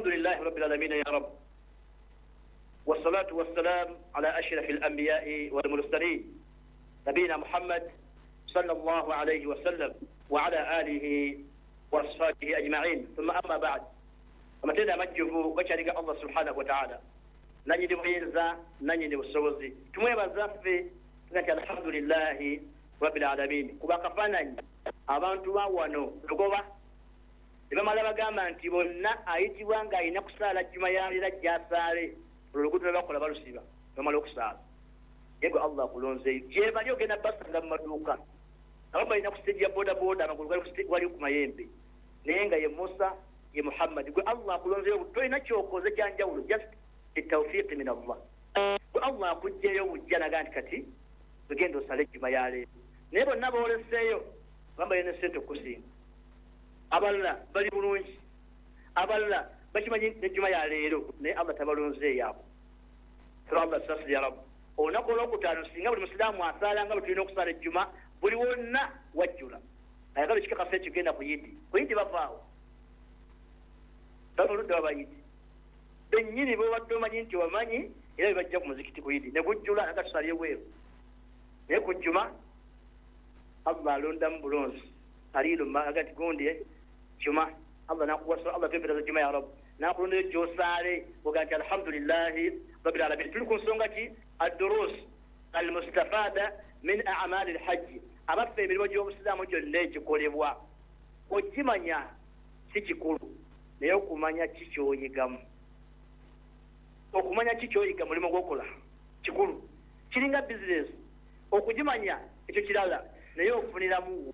الحمد لله رب العالمين يا رب، والصلاة والسلام على أشرف الأنبياء والمرسلين نبينا محمد صلى الله عليه وسلم وعلى آله وأصحابه أجمعين. ثم أما بعد، أما تنا مجه وشارك الله سبحانه وتعالى نجد ميزة نجد السوزي كما يبزف الحمد لله رب العالمين. كما كفانا abantu wano lugoba ebamala bagamba nti bonna ayitibwa nga alina kusaala jjuma yalira gy'asaale oluguudo lwe bakola balusiba bamala okusaala. Yego Allah kulonzeeyo gyebali ogenda basanga mu maduuka abo balina kusejja bodaboda amagulu wali ku mayembe naye nga ye Musa ye Muhammad. Gwe Allah kulonzeeyo tolina kyokoze kyanjawulo, just etawfiiqi min Allah. Gwe Allah akugjeyo bujja naga nti kati tugenda osale ejjuma yaleero, naye bonna booleseeyo bamba yene sente okusinga, abalala bali bulungi, abalala bakimanyi nejjuma ya leero naye Allah tabalonzeeyo abo. Allah sasi ya Rabbi, olunaku olwokutaano singa buli musiraamu asaala nga bwe tulina okusaala ejjuma buli wonna wajjula ayagala ekikakasa ekigenda ku yidi bavaawo oludda wabayidi bennyini bwebadde omanyi nti wamanyi era bebajja ku muzikiti ku yidi ne gujjula naga tusalye bweru, naye ku jjuma Allah alondamu bulonzi aliiruma aga nti gundi juma Allah nakuwasa, Allah twempereza juma ya Rabbi nakulondayo gy'osaale oga nti alhamdulillahi rabbil alamin. Tuli ku nsonga ki ad-durus al-mustafada min a'mali al-hajj. Abaffe emirimu gy'obusiraamu gyonna egikolebwa okimanya si kikulu naye okumanya kikyoyigamu. Okumanya kikyoyiga mulimu gw'okola kikulu, kiringa bizinesi okugimanya ekyo kirala naye ofuniramu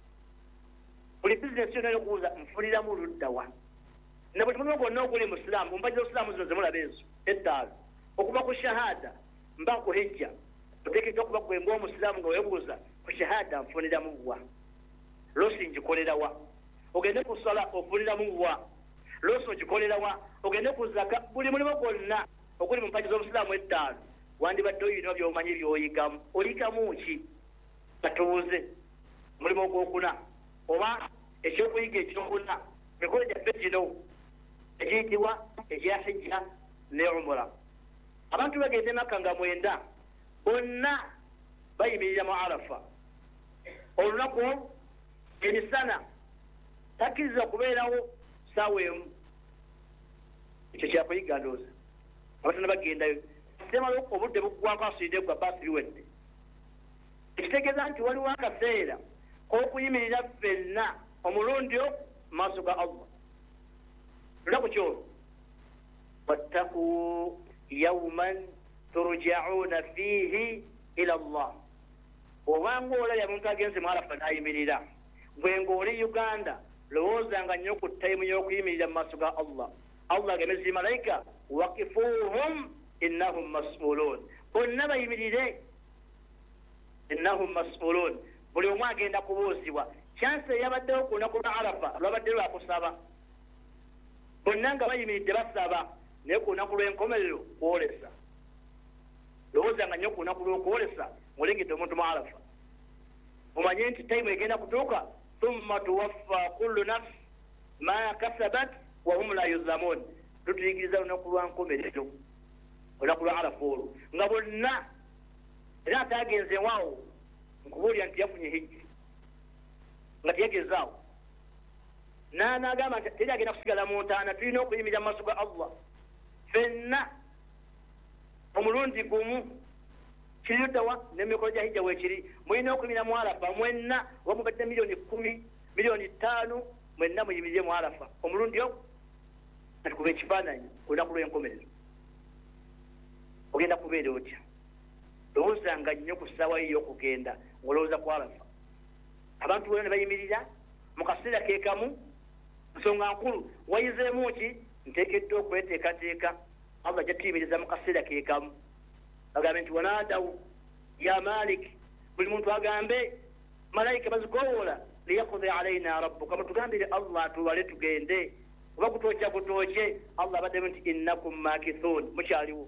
buli bizinesi yonna yokubuuza nfuniramu luddawa. Na buli mulimu gwonna oguli musiraamu mpagi z'obusiraamu zino zemulaba ezo ettaano okuva ku shahada mba ku hijja oteekeddwa okuba gwe ng'omusiraamu nga weebuuza ku shahada nfuniramu wa, losi ngikolera wa, ogende ku sala ofuniramu wa, losi ogikolera wa, ogende ku zaka. Buli mulimu gwonna oguli mu mpagi z'obusiraamu ettaano wandibadde oyina by'omanyi by'oyigamu, oyigamu ki? Batubuuze mulimu ogwokuna oba ekyokuyiga ekyokuna mikolo gyaffe gino egiyitibwa egya hijja ne umura. Abantu bagenda e Makka nga 9 bonna bayimirira mu Arafa olunaku emisana takkiriza kubeerawo ssaawa emu. Ekyo kyakuyiga ndowooza abatana bagendayo semala obudde buggwako asiridde gwa baasi liwedde. Ekitegeeza nti waliwo akaseera k'okuyimirira ffenna omulundi maaso ga Allah. Lunaku kyolwo wattaquu yawman turja'uuna fiihi ila Allah. Obanga olabye omuntu agenze mu Arafa n'ayimirira, gwe ng'oli Uganda lowoozanga nnyo ku tayimu y'okuyimirira mu maaso ga Allah. Allah agemeza malayika waqifuuhum innahum mas'uluun, bonna bayimirire innahum mas'uluun, buli omu agenda kubuuzibwa. Kyanse yabaddewo ku lunaku lwa Arafa lwabadde lwakusaba, bonna nga bayimiridde basaba, naye ku lunaku lw'enkomerero kwolesa. Lowoozanga nnyo ku lunaku lw'okwolesa ng'olengedde omuntu mu Arafa, omanye nti tayimu egenda kutuuka thumma tuwaffa kullu nafsi ma kasabat wa hum la yuzlamun. Tutuyigiriza lunaku lwa nkomerero olunaku lwa Arafa olwo nga bonna era ataagenze waawo nkubuulira nti yafunye hijja nga teyagezaawo n'agamba nti teri agenda kusigala mu ntaana. Tulina okuyimirira mu maaso ga Allah ffenna omulundi gumu. Kiri ddawa n'emikolo gya hijja weekiri, mulina okuyimirira mu Arafa mwenna oba mubadde miliyoni 10 miliyoni 5 mwenna muyimirire mu Arafa omulundi ogwo kati kuba ekifaananyi ku lunaku lw'enkomerero. Ogenda kubeera otya? Lowoozanga nnyo ku ssaawa yo y'okugenda ng'olowooza ku Arafa. Abantu bonna ne bayimirira mu kaseera ke kamu. Nsonga nkulu wayizeemu ki? Nteekeddwa okweteekateeka Allah ajja tuyimiriza mu kaseera ke kamu. Agambe nti wanaadawu ya Malik, buli muntu agambe malayika bazikoowoola liyaqdi alaina rabbuka, mutugambire Allah atubale tugende, oba kutookye Allah abaddemu nti innakum makithun, mukyaliwo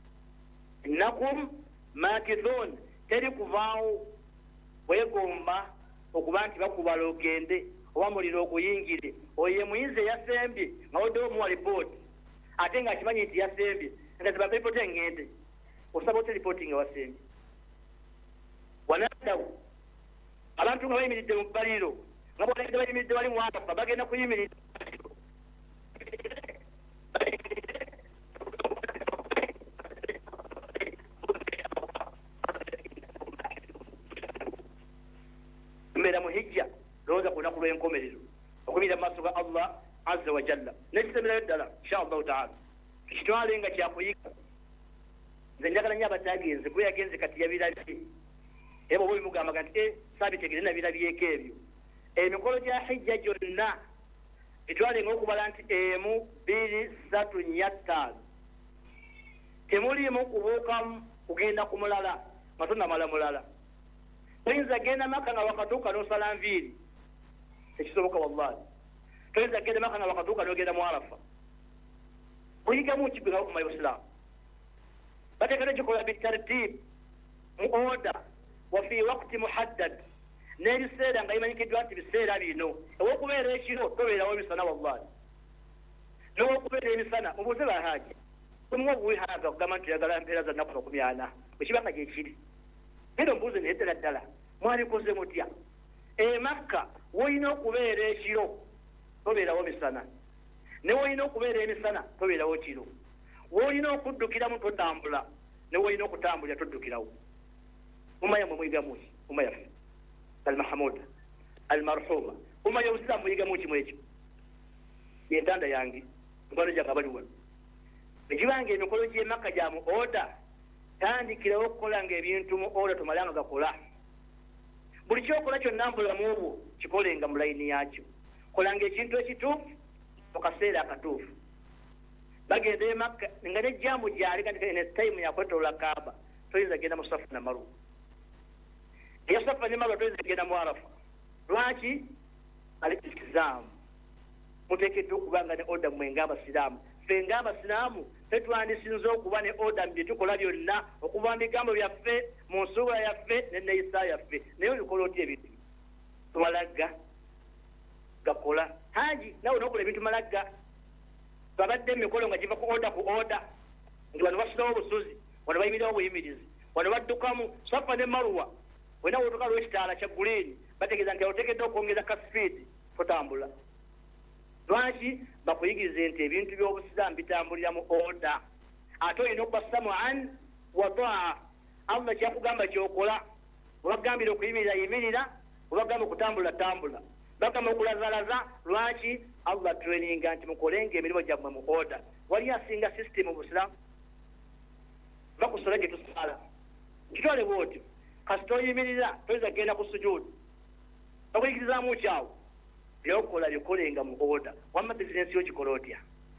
innakum makithun, teri kuvaawo. Weegomba okuba nti bakubala ogende oba muliro okuyingire, oyo ye muyizi eyasembye nga waddewo omuwa lipooti ate nga akimanyi nti yasembye nga ziba ripoti ngende osaba ote ripoti nga wasembye wanadawo abantu nga bayimiridde mu bbaliro nga bolegedde bayimiridde wali muwakafa bagenda kuyimirira mbeera mu hijja lowooza ku lunaku lw'enkomerero okumirira mu maaso ga Allah azza wa jalla nekisemerayo ddala insha allahu taala tukitwale nga kyakuyiga nze njagala nnyo abatagenze gwe yagenze kati yabirabye eba oba bimugambaga nti saabitegere nabirabyeko ebyo emikolo gya hijja gyonna bitwale ngaokubala nti 1 2 3 4 5 temulimu kubuukamu kugenda ku mulala nga tonnamala mulala toyinza genda maka nga wakatuuka n'osala nviiri tekisoboka wallahi toyinza genda maka nga wakatuuka n'ogenda mu arafa oyigamu kigwe nga bakumayo busiraamu bateekera kikola bitartiib mu oda wa fi waqti muhaddad n'ebiseera nga bimanyikiddwa nti biseera bino ew'okubeera ekiro tobeerawo emisana wallahi n'owokubeera emisana mubuuze bahaji omuwa obuwihaga okugamba nti oyagala mpeera za nnaku 40 bwekibanga gyekiri era ombuuze naye ddala ddala mwalikoze mutya emakka woyina okubeera ekiro tobeerawo misana ne woyina okubeera emisana tobeerawo kiro woyina okuddukiramu totambula ne woyina okutambulira toddukirawo umaya mwe muyigamuki umaya ffe almahamuda almarhuma umaya obusiraamu muyigamuki mu ekyo yentanda yange mpano gyakabaliwa nekibanga emikolo gy'emakka gya mu oda tandikirawo okukolanga ebintu mu oda tomalanga gakola buli kyokola kyonna mubulamu bwo kikolenga mu layini yakyo kolanga ekintu ekituufu mu kaseera akatuufu bagenda emakka nga nejjaamu gyali kati ne tayimu yakwetolola kaaba toyinza genda mu safa namaru eya safa namaru toyinza genda mu arafa lwaki ali ikizaamu muteekeddwa okubanga ne oda mmwe ng'abasiraamu ffe ng'abasiraamu tetwandisinza okuba ne oda mu bye tukola byonna okuva mu bigambo byaffe mu nsuubula yaffe ne neeyisa yaffe naye olikola otya ebintu tumalagga gakola haji nawe n'okola ebintu malagga babadde emikolo nga giva ku oda nti wano basulawo obusuzi wano bayimirirawo obuyimirizi wano baddukamu safa ne maruwa wena wotuka lw'ekitaala kya guliini bategeeza nti oteekeddwa okwongeza ka sipiidi totambula lwaki bakuyigirize nti ebintu by'obusiraamu bitambulira mu oda ate olina okuba samuan wa taa allah kyakugamba kyokola webagambira okuyimirira yimirira webagamba okutambula tambula bagamba okulazalaza lwaki allah traininga nti mukolenga emirimu gyammwe mu oda wali asinga system mu busiraamu bakusola gye tusala kitwale bwotyo kasita oyimirira toyinza kgenda ku sujuudi bakuyigirizaamu kyawo byokola bikolenga mu oda wamma bizinensi yo kikola otya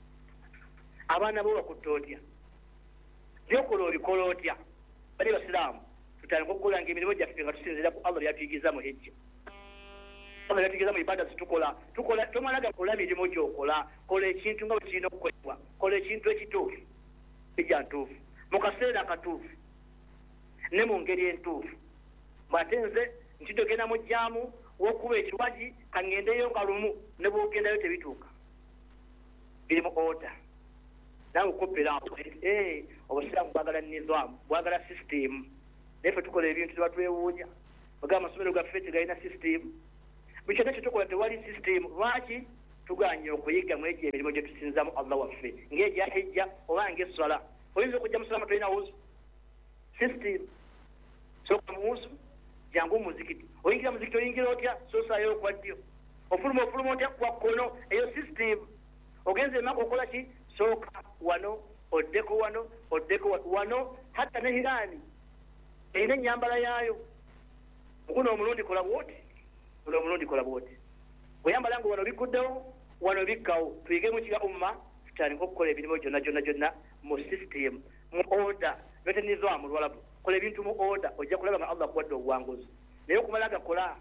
abaana bo bakutta otya byokola obikola otya bali basiraamu tutandika okukolanga emirimu gyaffe nga tusinzira ku allah byatuyigiriza mu hijja allah byatuyigiriza mu ibada zitukola tomalaga kola mirimu gyokola kola ekintu nga bwe kirina okukolebwa kola ekintu ekituufu ejja ntuufu mu kaseera akatuufu ne mu ngeri entuufu mwate nze ntidogenda mu jjaamu wokuba ekiwaji kangendeyo nga lumu ne bwogendayo tebituuka biri mu oda nawe okoperawo obusiraamu bwagala nizaamu bwagala sisitemu naye fe tukola ebintu tebatwewuunya bagamba amasomero gaffe tegalina sisitemu buli kyonna kyetukola tewali sisitemu lwaki tuganye okuyiga mu egyo emirimu gye tusinzamu allah waffe ng'egya hijja oba ng'essala oyinza okujja musalamu tolina wuzu sisitemu soka mu wuzu jangu muzikiti oyingira muzikiti oyingira otya sosayo okwa ddyo ofuluma otya kwa kkono eyo sisitemu ogenze emaka okola ki sooka wano oddeko wano hatta ne hiraani erina ennyambala yaayo guno omulundi kola bwoti guno omulundi kola bwoti oyambala nga wano bikuddewo wano bikkawo tuyigemu kiga umma tutandika okukola emirimu gyonna mu sisitemu mu oda betenizaamu lwalabu kola ebintu mu oda ojja kulaba nga allah akuwadde obuwanguzi naye okumala gakola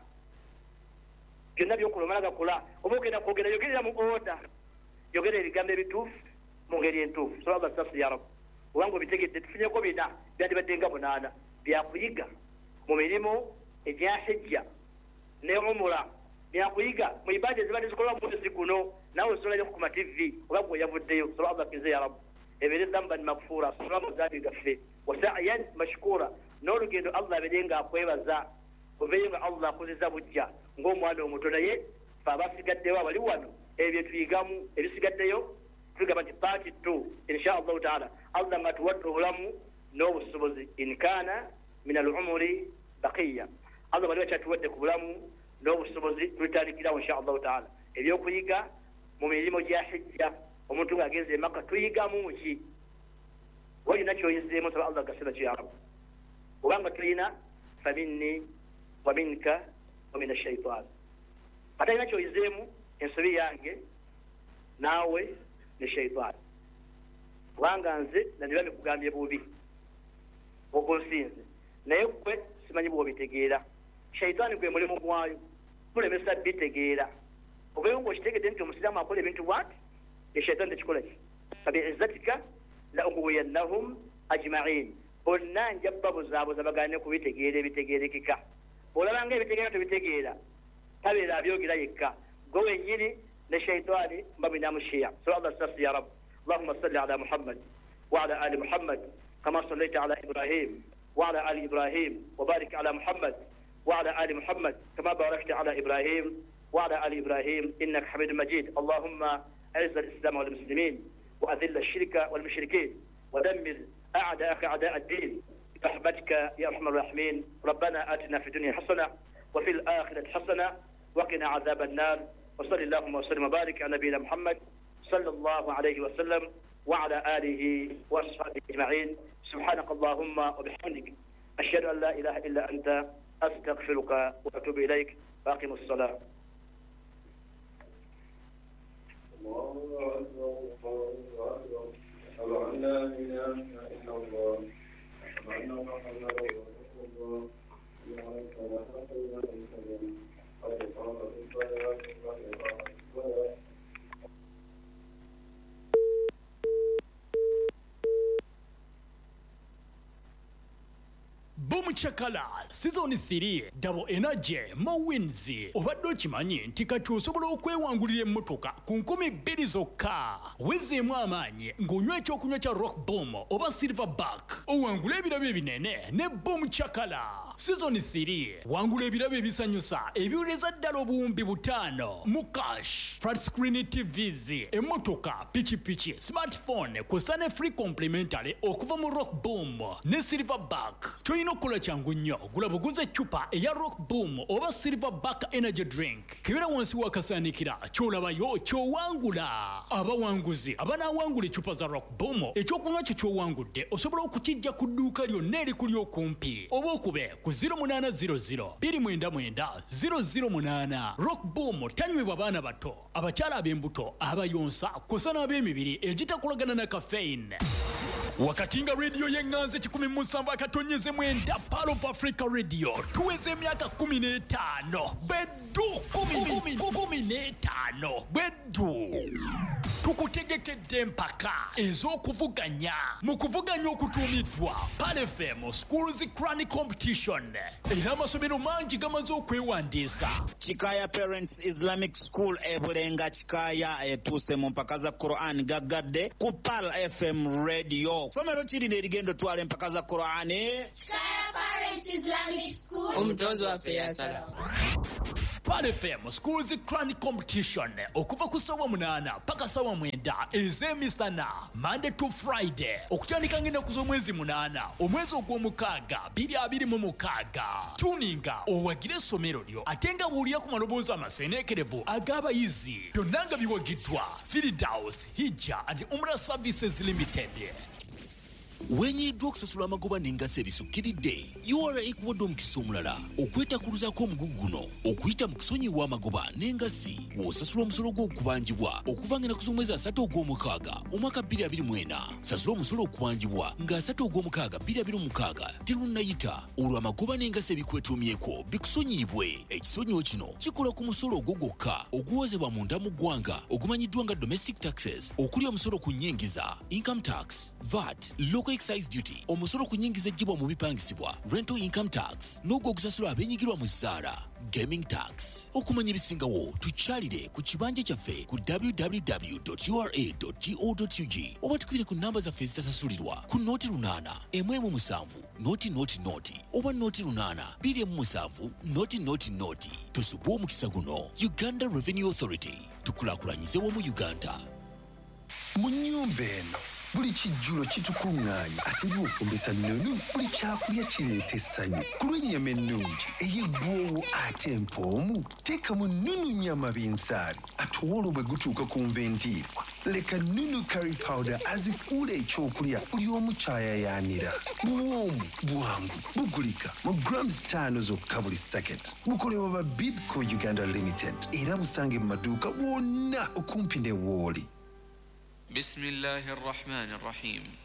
byonna byokola omala gakola oba ogenda kwogera yogerera mu oda yogera ebigambo ebituufu mu ngeri entuufu so allah safu ya rabu obanga obitegedde tufunyeko bina byandibadde nga 8 byakuyiga mu mirimu egya hijja ne umura byakuyiga mu ibada ezibadde zikolwa mu mwezi guno nawe solale ku TV oba gwe yavuddeyo sala Allah kize ya Rabb ebere dhamban maghfura salama zabi gaffe wasa'yan mashkura n'olugendo Allah aberenga akwebaza kubenga Allah akuziza bujja ng'omwana omuto naye abasigaddeyo abali wano ebyo tuyigamu ebisigaddeyo tugamba nti part 2 insha Allah taala Allah nga tuwadde obulamu n'obusobozi in kana min al-umri baqiya Allah bali wachatuwadde ku bulamu n'obusobozi tulitandikirawo insha Allah taala ebyokuyiga mu mirimo gya hijja omuntu ng'agenze Makka tuyigamu ki walina kyoyizeemu saba Allah gasira ki ya Rabbi kubanga tulina faminni wa minka wa min ash-shaytan ate ina kyoyizeemu ensobi yange naawe ne shaytan kubanga nze nandiba mikugambye bubi okunsinze naye kwe simanyi bw'obitegeera shaytan gwe mulimu gwayo mulemesa bitegeera obeewo ng'okitegedde nti omusiraamu akola ebintu bwati shaytan tekikola ki fabiizzatika la ughwiyannahum ajma'in bonna nja babuzaabuza bagane kubitegeera ebitegeerekeka olabanga ebitegeera tebitegeera tabeera abyogera yekka gwe wennyini ne shaytani mbabinamushiya so Allah sasi ya Rabb Allahumma salli ala Muhammad wa ala ali Muhammad kama sallaita ala Ibrahim wa ala ali Ibrahim wa barik ala Muhammad wa ala ali Muhammad kama barakta ala Ibrahim wa ala ali Ibrahim innaka Hamidum Majid Allahumma أعز الإسلام والمسلمين وأذل الشرك والمشركين ودمر أعداءك أعداء الدين برحمتك يا أرحم الراحمين ربنا آتنا في الدنيا حسنة وفي الآخرة حسنة وقنا عذاب النار وصلى اللهم وسلم وبارك على نبينا محمد صلى الله عليه وسلم وعلى آله وأصحابه أجمعين سبحانك اللهم وبحمدك أشهد أن لا إله إلا أنت أستغفرك وأتوب إليك وأقم الصلاة الله أكبر أشهد أن لا إله إلا الله أشهد أن محمدا رسول الله Boom Chakala Season 3 Double Energy Mo Wins obadde okimanyi nti kati osobola okwewangulira emmotoka ku 200 zokka wezeemu amaanyi ng'onywa ekyokunywa kya Rock Boom oba Silverback owangula ebirabo ebinene ne Boom Chakala Season 3 wangula ebirabo ebisanyusa ebiwuleza ddala obuwumbi 5 mu cash flat screen TVs emmotoka pichipichi smartphone kw'ossa ne free complimentary okuva mu Rock Boom ne Silverback Choino kula changu nnyo gula buguze chupa eya Rock Boom oba Silverback energy drink kibera wansi wakasanikira kyolabayo kyowangula abawanguzi abanawangula chupa za Rock Boom ekyokunywa kyo kyowangudde osobola okukijja ku dduuka lyonna erikuli okumpi oba okube ku 0800 299 Rock Boom tanywebwa baana bato abakyala ab'embuto abayonsa kw'ossa n'ab'emibiri egitakolagana na caffeine Wakatinga radio yenganze 17 akatonyeze mwenda Part of Africa Radio tuweze emyaka 15 bedu 15 bedu tukutegekedde mpaka ez'okuvuganya mu kuvuganya okutuumiddwa Pan FM Schools Crani Competition era amasomero mangi gamaze okwewandiisa Chikaya Parents Islamic School ebulenga Chikaya etuuse mu mpaka za Quran gagadde ku Pal FM Radio somero kirina erigendo twale mpaka za Quran Chikaya Parents Islamic School omutonzi waffe yasala Pan FM Schools Crani Competition okuva ku ssaawa 8 paka ssaawa 9 ez'emisana Monday to Friday okutandika ng'ennaku z'omwezi 8 omwezi ogw'omukaaga 2026 tuninga owagire essomero lyo ate nga buulira ku maloboozi amaseeneekerevu ag'abayizi byonna nga biwagiddwa Firdaus Hijja and Umrah Services Limited. Wenyiddwa okusasula amagoba n'engaso ebisukkiridde URA ekuwadde omukisa omulala okwetakuluzaako omugugu guno okuyita mu kusonyiwa amagoba n'engasi w'osasula omusolo gw'okubangibwa okuva ng'ennaku z'omwezi 3 ogw'omukaaga omwaka 2024 sasula omusolo okubanjibwa nga 3 ogw'omukaaga 2026 terunnayita olwo amagoba n'engasi ebikwetuumyeko bikusonyiibwe ekisonyiwo kino kikola ku musolo ogwo gwokka oguwozebwa munda mu ggwanga ogumanyiddwa nga domestic taxes okuli omusolo ku nnyingiza income tax VAT local ku excise duty, omusolo ku nnyingiza ejjibwa mu bipangisibwa, rental income tax, n'ogw'okusasula abeenyigirwa mu zzaala, gaming tax. Okumanya ebisingawo tukyalire ku kibanja kyaffe ku www.ura.go.ug oba tukubire ku nnamba zaffe ezitasasulirwa ku noti 8 117 noti oba noti 8 217 noti. Tusubwe omukisa guno. Uganda Revenue Authority, tukulaakulanyize wamu Uganda. Mu nnyumba eno buli kijjulo kitukuŋŋaanya ate by'ofumbisa nnunu buli kyakulya kireeta essanyu ku lw'ennyama ennungi ey'eggwoowo ate empoomu teekamu nnunu nnyama binsaali ate olwo bwe gutuuka ku nvendiirwa leka nnunu curry powder azifuula ekyokulya buli omu kyayayaanira. Buwoomu bwangu bugulika mu grams 5 zokka buli sacket. Bukolebwa ba Bidco Uganda Limited era busange mu maduuka bwonna okumpi ne Wooli. بسم الله الرحمن الرحيم